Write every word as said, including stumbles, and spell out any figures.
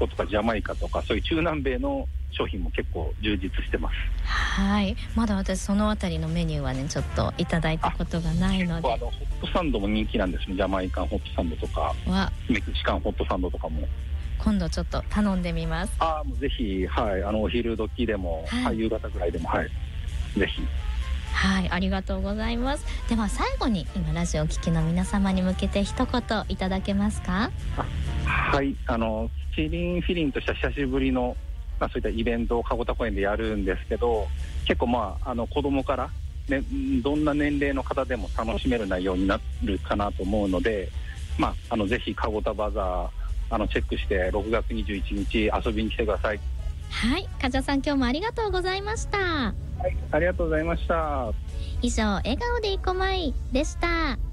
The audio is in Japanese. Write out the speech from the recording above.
コとかジャマイカとかそういう中南米の商品も結構充実してます。 はい、まだ私そのあたりのメニューはねちょっといただいたことがないので。 あのホットサンドも人気なんですね。ジャマイカンホットサンドとかメキシカンホットサンドとかも今度ちょっと頼んでみます。 ああもうぜひ、はい、あのお昼時でも、はいはい、夕方ぐらいでも、はい、ぜひ。 はい、ありがとうございます。では最後に今ラジオを聴きの皆様に向けて一言いただけますか？ はい、あのキリンフィリンとした久しぶりの、まあ、そういったイベントをかごた公園でやるんですけど、結構まああの子供から、ね、どんな年齢の方でも楽しめる内容になるかなと思うので、まあ、あのぜひかごたバザーあのチェックしてろくがつにじゅういちにち遊びに来てください。 はい、かじゃさん今日もありがとうございました。 はい、ありがとうございました。 以上笑顔でいこまいでした。